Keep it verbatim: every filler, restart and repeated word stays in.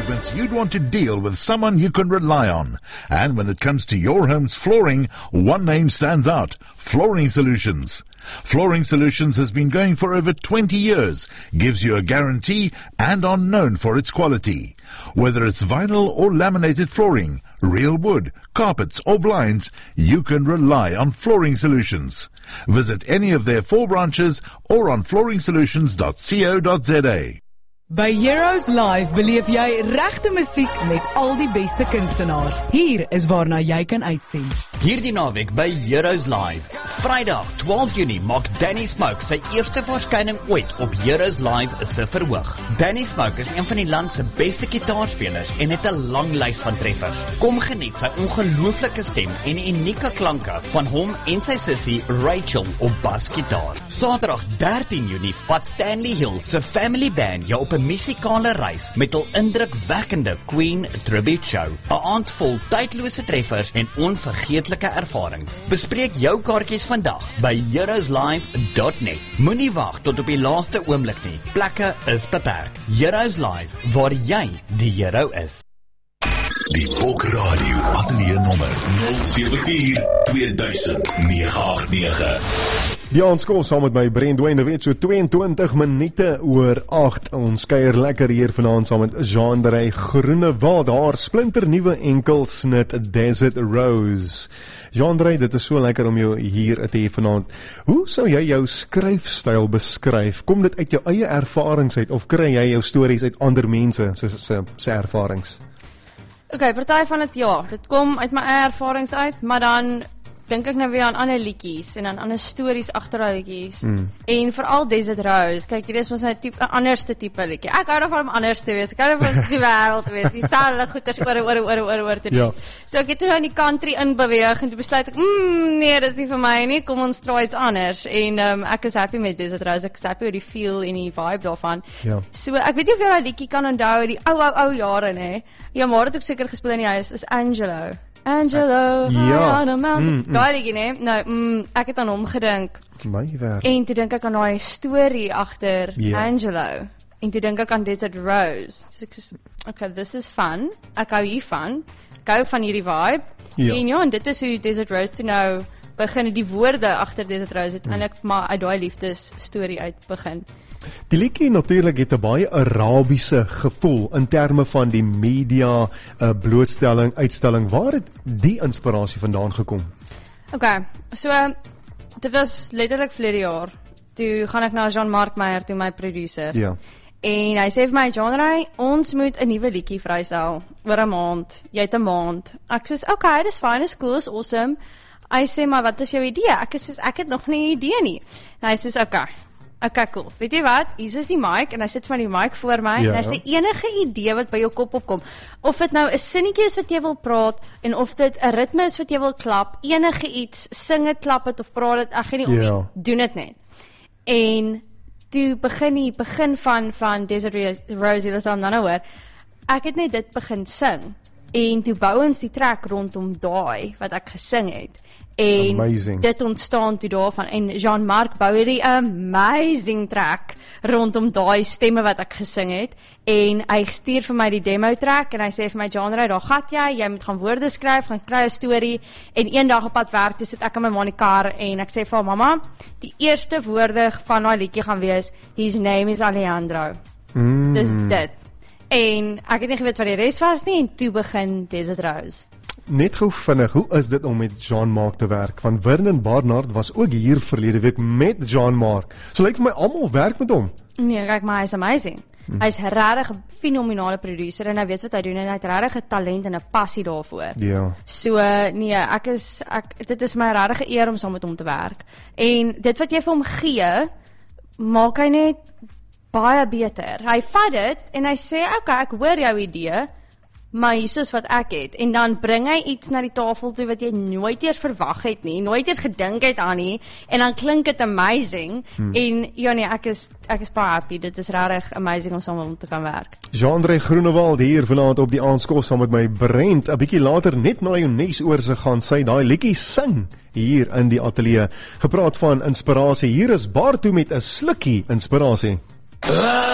improvements, you'd want to deal with someone you can rely on. And when it comes to your home's flooring, one name stands out: Flooring Solutions. Flooring Solutions has been going for over twenty years, gives you a guarantee, and are known for its quality. Whether it's vinyl or laminated flooring, real wood, carpets or blinds, you can rely on Flooring Solutions. Visit any of their four branches or on flooring solutions dot co dot za. By Heroes Live beleef jy regte musiek met al die beste kunstenaars. Hier is waarna jy kan uitsien. Hierdie naweek by Heroes Live. Vrydag twaalf Junie maak Danny Smoke sy eerste verskyning ooit op Heroes Live se verhoog. Danny Smoke is een van die land se beste gitaarspelers en het 'n lang lys van treffers. Kom geniet sy ongelooflike stem en unieke klanke van hom en sy sussie Rachel op basgitaar. Saterdag dertien Junie vat Stanley Hill se Family Band jou op 'n musikale reis met hul indrukwekkende Queen Tribute Show. 'n Aand vol tydlose treffers en onvergeetlike ervarings. Bespreek jou kaartjies vandag by heroes live dot net. Moenie wag tot op die laaste oomblik nie. Plekke is beperk. Heroes Live, waar jy die hero is. Die Bok Radio Ateljee nommer nul sewe vier twee duisend nege agt nege. Die aanskool saam met my Brent Dwayne, weet so tweeëntwintig minute oor agt. Ons kuier lekker hier vanaand saam met Jean-Drey Groenewald, haar splinternuwe enkelsnit Desert Rose. Jean-Drey, dit is so lekker om jou hier te hê vanaand. Hoe sou jy jou skryfstyl beskryf? Kom dit uit jou eie ervarings uit of kry jy jou stories uit ander mense se se se ervarings? Oké, okay, party van dit ja, dit kom uit my eie ervarings uit, maar dan dink ek nou weer aan ander liedjies en aan ander stories agter daai liedjies. Mm. En veral Desert Rose. Kyk, hier is mos 'n tipe 'n anderste tipe liedjie. Ek hou daarvan om anders te wees. Ek hou daarvan om die wêreld te wees. Dieselfde goeters oor oor oor oor oor te doen. Ja. So ek het toe in die country in beweeg en toe besluit ek, mm, nee, dis nie vir my nie. Kom ons try iets anders. En um, ek is happy met Desert Rose. Ek is happy oor die feel en die vibe daarvan. Ja. So ek weet nie of jy daai liedjie kan onthou die ou ou ou jare nê. Ja, maar dit ook seker gespeel in die huis is Angelo. Angelo, ja. on a mountain. Mm, mm. Daai liedjie, nee. Nou, mm, ek het aan hom gedink. My wêreld. En toe dink ek aan daai storie agter yeah. Angelo. En toe dink ek aan Desert Rose. So ek sê, okay, this is fun. Ek hou hiervan. Ek hou van hierdie vibe. Yeah. En ja, en dit is hoe Desert Rose toe nou begin, die woorde agter Desert Rose het eintlik mm. maar uit daai liefdes storie uit begin. Die liedjie natuurlik het 'n baie Arabiese gevoel in terme van die media, uh, blootstelling, uitstalling. Waar het die inspirasie vandaan gekom? Okay, so dit was letterlik verlede jaar. Toe gaan ek na Jean-Marc Meyer, toe my producer. Ja. En hy sê vir my, Jean-Drey, ons moet 'n nuwe liedjie vrystel oor 'n maand. Jy het 'n maand. Ek sê, okay, dis fine, is cool, is awesome. Hy sê, maar wat is jou idee? Ek sê, ek het nog nie 'n idee nie. En hy sê, okay. Okay, cool. Weet jy wat? Hier is die mic en hy sit van die mic voor my ja, en hy sê enige idee wat by jou kop opkom. Of dit nou 'n sinnetjie is wat jy wil praat en of dit 'n ritme is wat jy wil klap, enige iets, sing dit, klap dit of praat dit, ek gee nie om nie, ja. Doen dit net. En toe begin die begin van van Desert Rose, jy sal hom nou hoor. Ek het net dit begin sing en toe bou ons die track rondom daai wat ek gesing het. En amazing. Dit ontstaan toe daarvan en Jean-Marc bou hierdie amazing track rondom daai stemme wat ek gesing het en hy stuur vir my die demo track en hy sê vir my, Jean-Drey, daar gat jy, jy moet gaan woorde skryf, gaan kry 'n storie en een dag op pad werk, toe sit ek in my ma in die kar en ek sê vir haar, mamma, die eerste woorde van daai liedjie gaan wees, his name is Alejandro. Mm. Dis dit. En ek het nie geweet wat die res was nie en toe begin Desert Rose. Net gou vinnig, hoe is dit om met Jean-Marc te werk? Van Vernon Barnard was ook hier verlede week met Jean-Marc. So lyk vir my almal werk met hom. Nee, kyk maar, hy is amazing. Hmm. Hy is regtig 'n fenominale producer en hy weet wat hy doen en hy het regtig 'n talent en 'n passie daarvoor. Ja. So nee, ek is ek dit is my regtig 'n eer om saam met hom te werk. En dit wat jy vir hom gee, maak hy net baie beter. Hy vat dit en hy sê, "Okay, ek hoor jou idee." Maar hier is wat ek het, en dan bring hy iets na die tafel toe wat jy nooit eers verwag het nie, nooit eers gedink het aan nie, en dan klink dit amazing, hmm. en ja nee, ek is, ek is baie happy, dit is regtig amazing om saam met hom te kan werk. Jean-Drey Groenewald hier vanaand op die aanskos saam met my Brent, 'n bietjie later net na jou nes oor se gaan sy daai liedjie sing, hier in die ateljee. Gepraat van inspirasie, hier is Baartoe met 'n slukkie inspirasie.